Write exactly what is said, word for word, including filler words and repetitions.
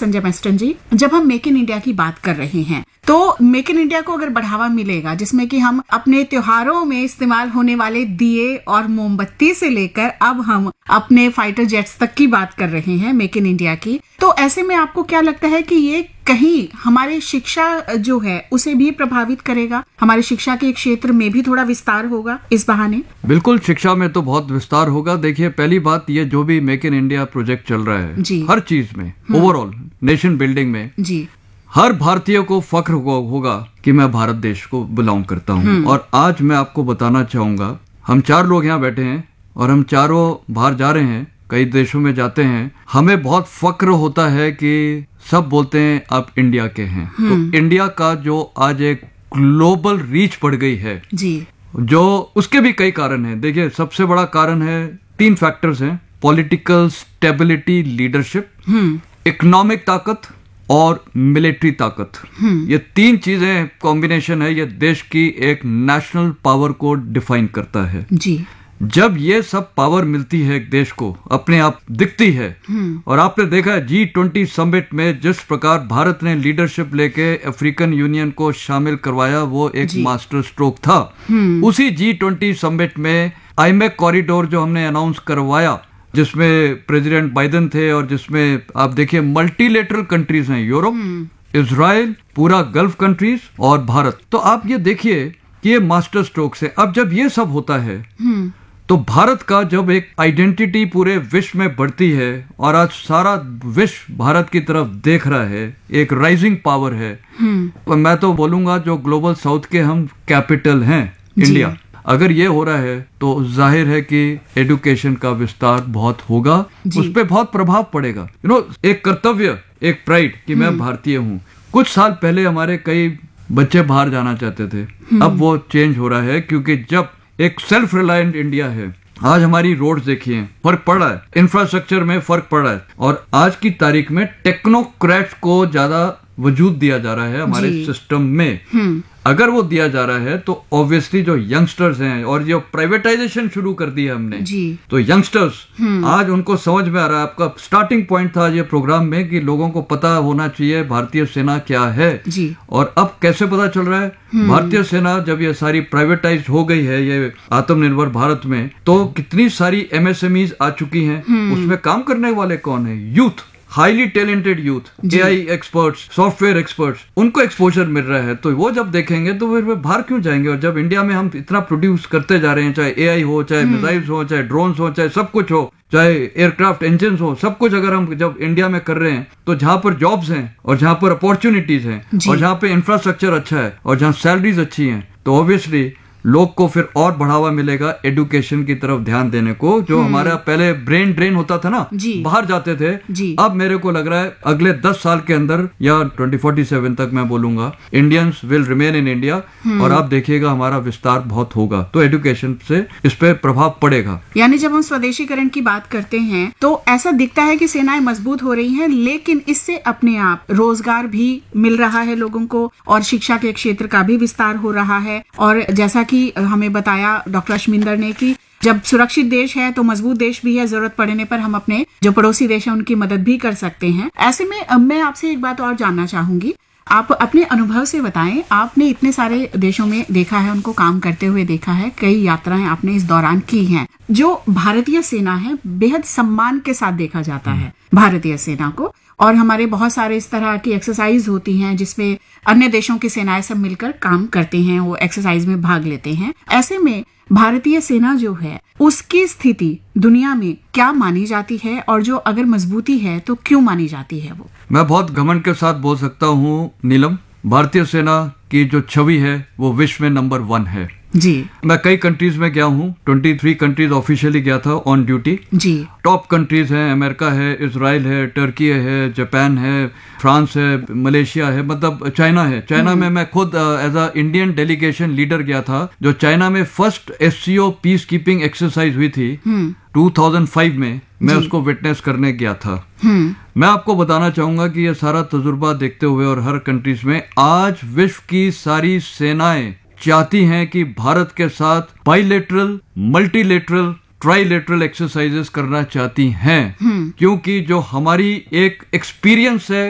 Sanjay Meston जी, जब हम make in India की बात कर रहे हैं तो मेक इन इंडिया को अगर बढ़ावा मिलेगा, जिसमें कि हम अपने त्योहारों में इस्तेमाल होने वाले दिए और मोमबत्ती से लेकर अब हम अपने फाइटर जेट्स तक की बात कर रहे हैं मेक इन इंडिया की, तो ऐसे में आपको क्या लगता है कि ये कहीं हमारी शिक्षा जो है उसे भी प्रभावित करेगा? हमारी शिक्षा के क्षेत्र में भी थोड़ा विस्तार होगा इस बहाने? बिल्कुल, शिक्षा में तो बहुत विस्तार होगा। देखिए, पहली बात ये जो भी मेक इन इंडिया प्रोजेक्ट चल रहा है जी, हर चीज में, ओवरऑल नेशन बिल्डिंग में जी, हर भारतीय को फख्र होगा कि मैं भारत देश को बिलोंग करता हूँ। और आज मैं आपको बताना चाहूंगा, हम चार लोग यहाँ बैठे हैं और हम चारों बाहर जा रहे हैं, कई देशों में जाते हैं, हमें बहुत फख्र होता है कि सब बोलते हैं आप इंडिया के हैं। तो इंडिया का जो आज एक ग्लोबल रीच बढ़ गई है जी, जो उसके भी कई कारण हैं। देखिए, सबसे बड़ा कारण है, तीन फैक्टर्स हैं, पॉलिटिकल स्टेबिलिटी, लीडरशिप, इकोनॉमिक ताकत और मिलिट्री ताकत। ये तीन चीजें कॉम्बिनेशन है, ये देश की एक नेशनल पावर को डिफाइन करता है जी। जब ये सब पावर मिलती है एक देश को, अपने आप दिखती है। और आपने देखा है जी ट्वेंटी समिट में जिस प्रकार भारत ने लीडरशिप लेके अफ्रीकन यूनियन को शामिल करवाया, वो एक मास्टर स्ट्रोक था। उसी जी ट्वेंटी समिट में आईमेक कॉरिडोर जो हमने अनाउंस करवाया, जिसमें प्रेसिडेंट बाइडेन थे और जिसमें आप देखिए मल्टीलेटरल कंट्रीज हैं, यूरोप, इजराइल, पूरा गल्फ कंट्रीज और भारत। तो आप ये देखिए कि ये मास्टर स्ट्रोक से अब जब ये सब होता है तो भारत का जब एक आइडेंटिटी पूरे विश्व में बढ़ती है और आज सारा विश्व भारत की तरफ देख रहा है, एक राइजिंग पावर है। मैं तो बोलूंगा जो ग्लोबल साउथ के हम कैपिटल हैं इंडिया, अगर ये हो रहा है तो जाहिर है कि एजुकेशन का विस्तार बहुत होगा, उस पर बहुत प्रभाव पड़ेगा। यू नो, एक कर्तव्य, एक प्राइड कि मैं भारतीय हूँ। कुछ साल पहले हमारे कई बच्चे बाहर जाना चाहते थे, अब वो चेंज हो रहा है क्योंकि जब एक सेल्फ रिलायंट इंडिया है, आज हमारी रोड्स देखिए, फर्क पड़ रहा है, इंफ्रास्ट्रक्चर में फर्क पड़ रहा है और आज की तारीख में टेक्नोक्रेट्स को ज्यादा वजूद दिया जा रहा है हमारे सिस्टम में। अगर वो दिया जा रहा है तो ऑब्वियसली जो यंगस्टर्स हैं और जो प्राइवेटाइजेशन शुरू कर दी है हमने जी, तो यंगस्टर्स आज उनको समझ में आ रहा है। आपका स्टार्टिंग पॉइंट था ये प्रोग्राम में कि लोगों को पता होना चाहिए भारतीय सेना क्या है जी। और अब कैसे पता चल रहा है? भारतीय सेना जब ये सारी प्राइवेटाइज हो गई है, ये आत्मनिर्भर भारत में, तो कितनी सारी एमएसएमईज आ चुकी हैं। उसमें काम करने वाले कौन है? Youth, highly talented youth, AI experts, software experts, उनको एक्सपोजर मिल रहा है। तो वो जब देखेंगे तो फिर वे बाहर क्यों जाएंगे? और जब इंडिया में हम इतना प्रोड्यूस करते जा रहे हैं, चाहे एआई हो, चाहे मिसाइल्स हो, चाहे ड्रोन्स हो, चाहे सब कुछ हो, चाहे एयरक्राफ्ट इंजन हो, सब कुछ अगर हम जब इंडिया में कर रहे हैं तो जहां पर जॉब्स हैं और जहां पर अपॉर्चुनिटीज हैं और जहां पे इंफ्रास्ट्रक्चर अच्छा है और जहां सैलरीज अच्छी हैं, तो ऑब्वियसली लोग को फिर और बढ़ावा मिलेगा एजुकेशन की तरफ ध्यान देने को। जो हमारा पहले ब्रेन ड्रेन होता था ना, बाहर जाते थे, अब मेरे को लग रहा है अगले दस साल के अंदर या ट्वेंटी फोर्टी सेवन तक मैं बोलूंगा Indians will remain in India और आप देखिएगा हमारा विस्तार बहुत होगा। तो एजुकेशन से इस पे प्रभाव पड़ेगा। यानी जब हम स्वदेशीकरण की बात करते हैं तो ऐसा दिखता है कि सेनाएं मजबूत हो रही हैं, लेकिन इससे अपने आप रोजगार भी मिल रहा है लोगों को और शिक्षा के क्षेत्र का भी विस्तार हो रहा है। और जैसा कि हमें बताया डॉक्टर अश्विंदर ने कि जब सुरक्षित देश है तो मजबूत देश भी है, जरूरत पड़ने पर हम अपने जो पड़ोसी देश हैं उनकी मदद भी कर सकते हैं। ऐसे में अब मैं आपसे एक बात और जानना चाहूंगी, आप अपने अनुभव से बताएं, आपने इतने सारे देशों में देखा है, उनको काम करते हुए देखा है, कई यात्राएं आपने इस दौरान की हैं। जो भारतीय सेना है बेहद सम्मान के साथ देखा जाता है भारतीय सेना को, और हमारे बहुत सारे इस तरह की एक्सरसाइज होती हैं जिसमें अन्य देशों की सेनाएं सब मिलकर काम करते हैं, वो एक्सरसाइज में भाग लेते हैं। ऐसे में भारतीय सेना जो है उसकी स्थिति दुनिया में क्या मानी जाती है और जो अगर मजबूती है तो क्यों मानी जाती है? वो मैं बहुत घमंड के साथ बोल सकता हूँ नीलम, भारतीय सेना की जो छवि है वो विश्व में नंबर वन है जी। मैं कई कंट्रीज में गया हूँ, तेईस कंट्रीज ऑफिशियली गया था on duty ji. Top countries हैं, अमेरिका है, इजराइल है, टर्की है, जापान है, फ्रांस है, मलेशिया है, मतलब चाइना है। चाइना में मैं खुद as a Indian delegation leader गया था, जो चाइना में first SCO peace keeping exercise हुई थी दो हज़ार पाँच में, मैं उसको विटनेस करने गया था। मैं आपको बताना चाहूंगा कि ये सारा तजुर्बा देखते हुए और हर कंट्रीज में आज विश्व की सारी सेनाएं चाहती हैं कि भारत के साथ बाइलेटरल, मल्टीलेटरल, ट्राइलेटरल एक्सरसाइजेस करना चाहती हैं, क्योंकि जो हमारी एक एक्सपीरियंस है